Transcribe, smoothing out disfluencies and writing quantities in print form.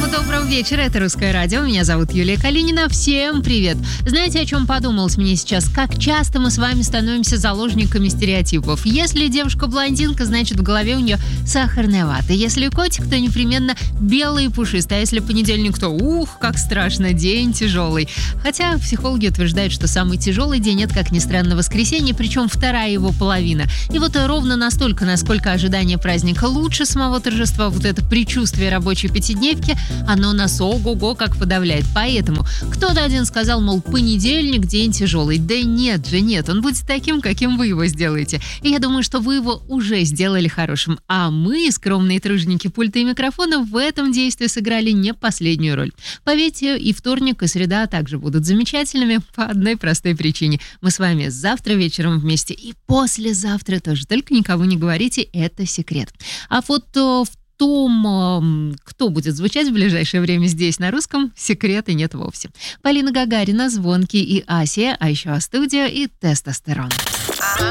Всем доброго вечера, это «Русское радио», меня зовут Юлия Калинина, всем привет. Знаете, о чем подумалось мне сейчас? Как часто мы с вами становимся заложниками стереотипов. Если девушка блондинка, значит в голове у нее сахарная вата. Если котик, то непременно белый и пушистый, а если понедельник, то как страшно, день тяжелый. Хотя психологи утверждают, что самый тяжелый день — это, как ни странно, воскресенье, причем вторая его половина. И вот ровно настолько, насколько ожидание праздника лучше самого торжества, вот это предчувствие рабочей пятидневки, оно нас ого-го как подавляет. Поэтому кто-то один сказал, мол, понедельник день тяжелый. Да нет же, нет, он будет таким, каким вы его сделаете. И я думаю, что вы его уже сделали хорошим. А мы, скромные труженики пульта и микрофона, в этом действии сыграли не последнюю роль. Поверьте, и вторник, и среда также будут замечательными по одной простой причине. Мы с вами завтра вечером вместе и послезавтра тоже. Только никому не говорите, это секрет. А вот в том, кто будет звучать в ближайшее время здесь на русском, секрета нет вовсе. Полина Гагарина, Звонкий и Асия, а еще Астудио и Тестостерон.